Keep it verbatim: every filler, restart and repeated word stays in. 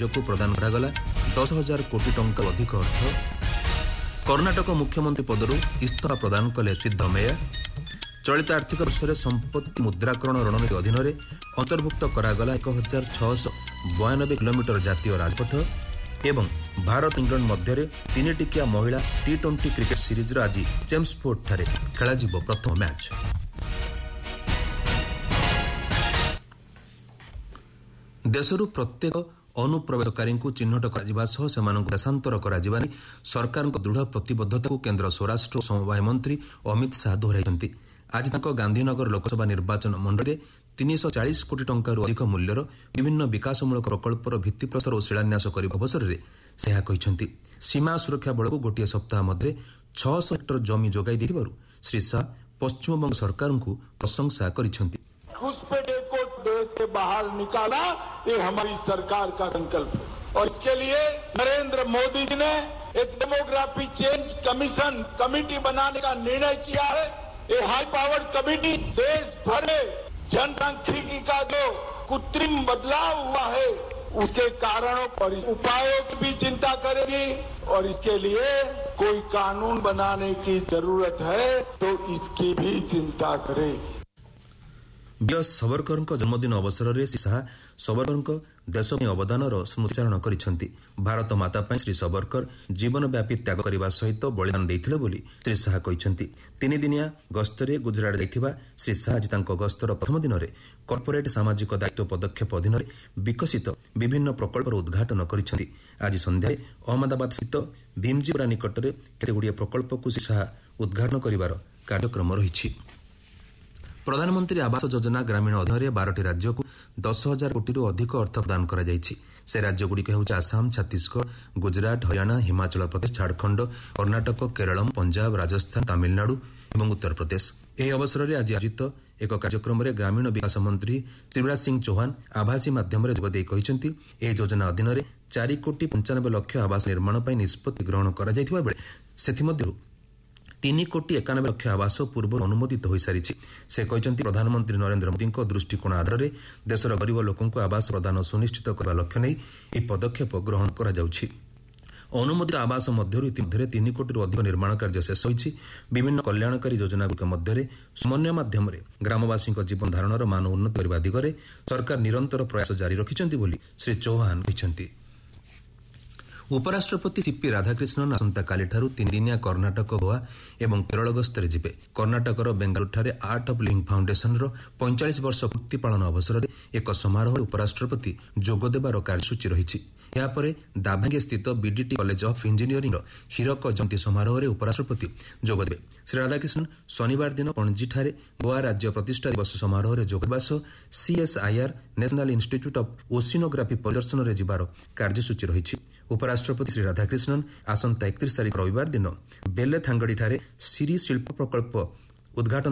राज्यକୁ प्रदान करागला दस हजार कोटी टंका अधिक अर्थ। कर्णाटक मुख्यमंत्री पदरू इस्तीफा प्रदान कले सिद्धरमैया। चलित आर्थिक वर्ष में संपत्ति मुद्राकरण रणनीति अधीन अंतर्भुक्त करागला एक हजार छःश बयानबे किलोमीटर जातीय राजपथ। एवं भारत इंग्लैंड मध्य तीन टिकिया महिला टी ट्वेंटी क्रिकेट सीरीज आज चेम्सफोर्ड ठारे खेल प्रथम मैच। देशरू प्रत्येक अनुप्रवेशकारी चिन्हट कर देशांतर कर सरकार दृढ़ प्रतिबद्धता को केन्द्र स्वराष्ट्र समवाय मंत्री अमित शाह दोहराई। आज तक गांधीनगर लोकसभा निर्वाचन मंडल में तीन सौ चालीस कोटी टंकार अधिक मूल्यर विभिन्न विकासमूलक प्रकल्पर भित्तिप्रस्तर और शिलान्यास करने अवसर में से सीमा सुरक्षा बल को गोटे सप्ताह मध्य छह सौ हेक्टर जमी जोगाई देथिबारु श्री शाह पश्चिमबंग सरकार को प्रशंसा करिसेंति। घुसपैठे को देश के बाहर निकाला ये हमारी सरकार का संकल्प है और इसके लिए नरेंद्र मोदी जी ने एक डेमोग्राफी चेंज कमीशन कमेटी बनाने का निर्णय किया है। ये हाई पावर कमेटी देश भर में जनसांख्यिकी का जो कृत्रिम बदलाव हुआ है उसके कारणों और उपायों की भी चिंता करेगी और इसके लिए कोई कानून बनाने की जरूरत है तो इसकी भी चिंता करेगी। वीर सावरकर जन्मदिन अवसर में श्री शाह सावरकर देश में अवदान स्मृतिचारण करिसेंति। भारत माता पर श्री सावरकर जीवनव्यापी त्याग करने सहित बलिदान देथिले बोली श्री शाह कहिसेंति। तीन दिनिया गस्तरे गुजरात जाइथिबा श्री शाह आज तांको गस्तर प्रथम दिन में कॉर्पोरेट सामाजिक दायित्व पदक्षेप अधीन विकसित विभिन्न प्रकल्पर उद्घाटन करिसेंति। आज संध्यारे अहमदाबाद स्थित भीमजीपुरा निकट में केतेगुड़िए प्रकल्प को श्री शाह उद्घाटन करिवार कार्यक्रम रहिछि। प्रधानमंत्री आवास योजना ग्रामीण अधीन बारटी राज्य को दस हजार कोटी अधिक अर्थ प्रदान कर से राज्यगुड़िक हेउछि आसाम, छत्तीसगढ़, गुजरात, हरियाणा, हिमाचल प्रदेश, झारखंड, कर्णाटक, केरल, पंजाब, राजस्थान, तमिलनाडु और उत्तर प्रदेश। यह अवसर में आज आयोजित एक कार्यक्रम में ग्रामीण विकास मंत्री शिवराज सिंह चौहान आभासी माध्यम जोगदे कहते यह योजना अधीन चार कोटी पंचानबे लक्ष आवास निर्माण पर निष्पत्ति ग्रहण कर तीन कोटी एकानबे लक्ष आवास पूर्व अनुमोदित हो सारी। से कहते प्रधानमंत्री नरेंद्र मोदी दृष्टिकोण आधार में देशर गरीब लोकों आवास प्रदान सुनिश्चित करने लक्ष्य नहीं यह पदक्षेप ग्रहण करा जाउछि। अनुमोदित आवास मध्य इतिमध्य तीन कोटी अधिक निर्माण कार्य शेष होइछि। विभिन्न कल्याणकारी योजनागुड़िक मध्य समन्वय माध्यम ग्रामवासी जीवन धारणर मान उन्नत करने दिगरे सरकार निरंतर प्रयास जारी रखिछन्ति बोली श्री चौहान कहते। उपराष्ट्रपति सीपी राधाकृष्णन आसंता कालीठारू तीन दिनिया कर्णाटक, गोवा एवं Kerala गस्तरे जिबे। कर्णाटकर बेंगालुरुठारे art of living foundation पैंतालीस वर्ष पूर्ति पालन अवसर में एक समारोह उपराष्ट्रपति जोगदेवार कार्यसूची रही। यापर दाभांगे स्थित बीडीटी कॉलेज ऑफ इंजीनियरिंग हीरक जयंती समारोह में उपराष्ट्रपति जोगदेवे। श्री राधाकृष्णन शनिवार दिन पणजीठारे गोवा राज्य प्रतिष्ठा दिवस समारोह में जोगदेवा सह CSIR national institute of oceanography परिदर्शन में जिबार कार्यसूची रही। उपराष्ट्रपति श्री राधाकृष्णन आसंता एकतीस तारिख रविवार दिन बेलेथांगड़ी ठारे सिरी शिल्प प्रकल्प उद्घाटन